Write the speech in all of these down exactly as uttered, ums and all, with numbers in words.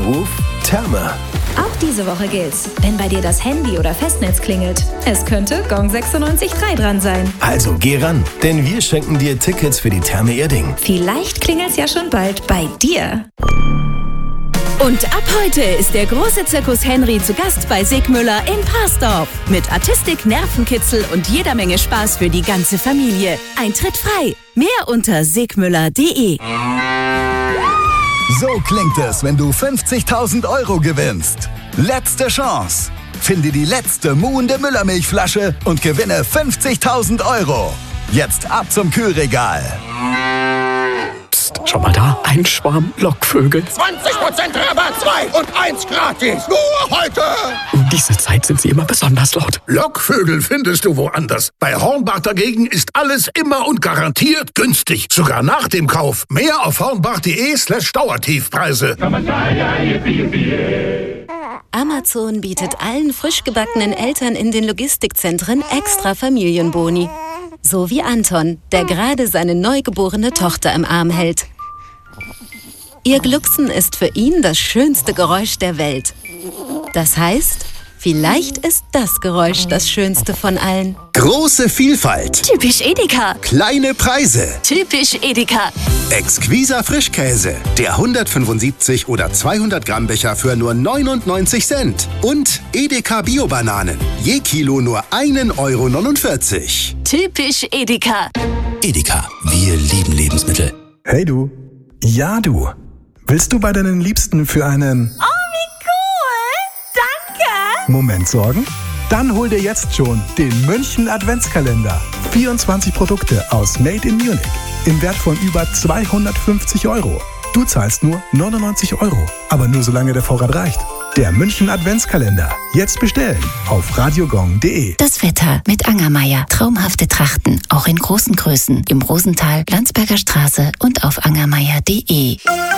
Beruf? Therme. Auch diese Woche gilt's, wenn bei dir das Handy oder Festnetz klingelt. Es könnte Gong sechsundneunzig Komma drei dran sein. Also geh ran, denn wir schenken dir Tickets für die Therme Erding. Vielleicht klingelt's ja schon bald bei dir. Und ab heute ist der große Zirkus Henry zu Gast bei Sigmüller in Parsdorf. Mit Artistik, Nervenkitzel und jeder Menge Spaß für die ganze Familie. Eintritt frei. Mehr unter sigmüller punkt de. So klingt es, wenn du fünfzigtausend Euro gewinnst. Letzte Chance. Finde die letzte muhende Müllermilchflasche und gewinne fünfzigtausend Euro. Jetzt ab zum Kühlregal. Psst, schau mal da, ein Schwarm Lockvögel. zwanzig Prozent Rabatt, zwei und eins gratis. Nur heute. Um diese Zeit sind sie immer besonders laut. Lockvögel findest du woanders. Bei Hornbach dagegen ist alles immer und garantiert günstig. Sogar nach dem Kauf. Mehr auf hornbach.de slash Dauertiefpreise. Amazon bietet allen frisch gebackenen Eltern in den Logistikzentren extra Familienboni. So wie Anton, der gerade seine neugeborene Tochter im Arm hält. Ihr Glucksen ist für ihn das schönste Geräusch der Welt. Das heißt, vielleicht ist das Geräusch das schönste von allen. Große Vielfalt. Typisch Edeka. Kleine Preise. Typisch Edeka. Exquiser Frischkäse. Der hundertfünfundsiebzig oder zweihundert Gramm Becher für nur neunundneunzig Cent. Und Edeka Bio-Bananen. Je Kilo nur ein Euro neunundvierzig. Typisch Edeka. Edeka. Wir lieben Lebensmittel. Hey du. Ja du. Willst du bei deinen Liebsten für einen Oh, wie cool! Danke! Moment sorgen? Dann hol dir jetzt schon den München Adventskalender. vierundzwanzig Produkte aus Made in Munich im Wert von über zweihundertfünfzig Euro. Du zahlst nur neunundneunzig Euro, aber nur solange der Vorrat reicht. Der München Adventskalender. Jetzt bestellen auf radiogong punkt de. Das Wetter mit Angermeier. Traumhafte Trachten, auch in großen Größen. Im Rosental, Landsberger Straße und auf angermeier punkt de.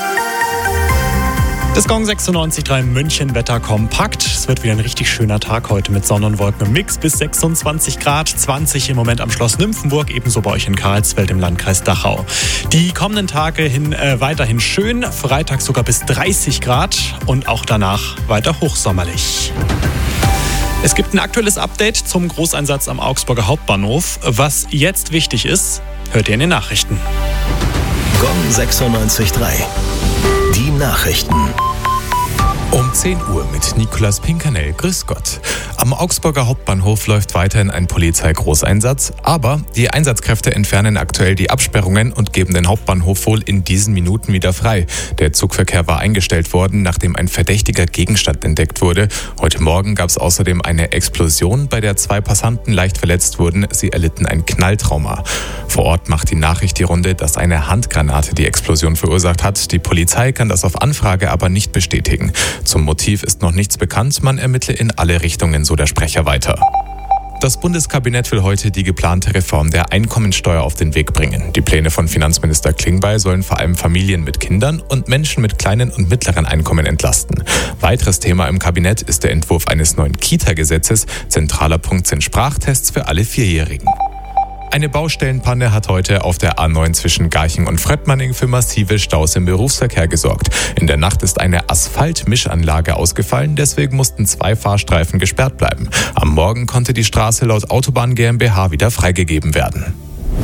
Das Gong sechsundneunzig Komma drei München Wetter kompakt. Es wird wieder ein richtig schöner Tag heute mit Sonne und Wolken im Mix bis sechsundzwanzig Grad, zwanzig im Moment am Schloss Nymphenburg, ebenso bei euch in Karlsfeld im Landkreis Dachau. Die kommenden Tage hin, äh, weiterhin schön, Freitag sogar bis dreißig Grad und auch danach weiter hochsommerlich. Es gibt ein aktuelles Update zum Großeinsatz am Augsburger Hauptbahnhof. Was jetzt wichtig ist, hört ihr in den Nachrichten. Gong sechsundneunzig Komma drei. Die Nachrichten. Um zehn Uhr mit Nicolas Pinkernell. Grüß Gott. Am Augsburger Hauptbahnhof läuft weiterhin ein Polizeigroßeinsatz, aber die Einsatzkräfte entfernen aktuell die Absperrungen und geben den Hauptbahnhof wohl in diesen Minuten wieder frei. Der Zugverkehr war eingestellt worden, nachdem ein verdächtiger Gegenstand entdeckt wurde. Heute Morgen gab es außerdem eine Explosion, bei der zwei Passanten leicht verletzt wurden. Sie erlitten ein Knalltrauma. Vor Ort macht die Nachricht die Runde, dass eine Handgranate die Explosion verursacht hat. Die Polizei kann das auf Anfrage aber nicht bestätigen. Zum Motiv ist noch nichts bekannt, man ermittle in alle Richtungen, so der Sprecher weiter. Das Bundeskabinett will heute die geplante Reform der Einkommensteuer auf den Weg bringen. Die Pläne von Finanzminister Klingbeil sollen vor allem Familien mit Kindern und Menschen mit kleinen und mittleren Einkommen entlasten. Weiteres Thema im Kabinett ist der Entwurf eines neuen Kita-Gesetzes. Zentraler Punkt sind Sprachtests für alle Vierjährigen. Eine Baustellenpanne hat heute auf der A neun zwischen Garching und Fröttmanning für massive Staus im Berufsverkehr gesorgt. In der Nacht ist eine Asphaltmischanlage ausgefallen, deswegen mussten zwei Fahrstreifen gesperrt bleiben. Am Morgen konnte die Straße laut Autobahn GmbH wieder freigegeben werden.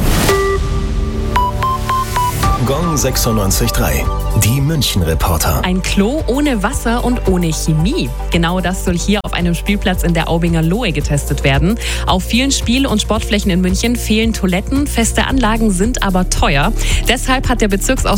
Gong sechsundneunzig Komma drei. Die München-Reporter. Ein Klo ohne Wasser und ohne Chemie. Genau das soll hier auf einem Spielplatz in der Aubinger Lohe getestet werden. Auf vielen Spiel- und Sportflächen in München fehlen Toiletten. Feste Anlagen sind aber teuer. Deshalb hat der Bezirksausschuss